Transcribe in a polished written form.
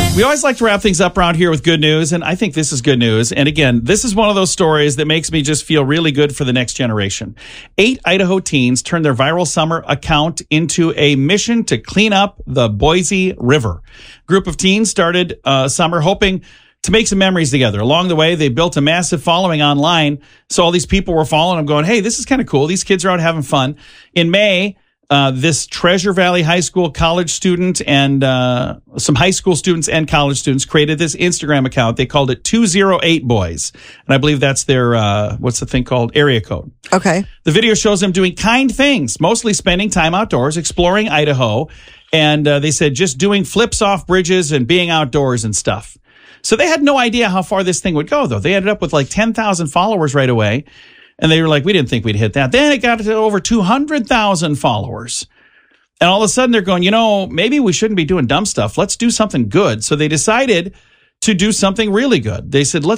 We always like to wrap things up around here with good news, and I think this is good news. And again, this is one of those stories that makes me just feel really good for the next generation. 8 Idaho teens turned their viral summer account into a mission to clean up the Boise River. A group of teens started summer hoping to make some memories together. Along the way, they built a massive following online. So all these people were following them going, hey, this is kind of cool. These kids are out having fun. In May, this Treasure Valley High School college student and some high school students and college students created this Instagram account. They called it 208 Boys. And I believe that's their, what's the thing called? Area code. Okay. The video shows them doing kind things, mostly spending time outdoors, exploring Idaho. And they said just doing flips off bridges and being outdoors and stuff. So they had no idea how far this thing would go, though. They ended up with like 10,000 followers right away. And they were like, we didn't think we'd hit that. Then it got to over 200,000 followers. And all of a sudden they're going, maybe we shouldn't be doing dumb stuff. Let's do something good. So they decided to do something really good. They said, let's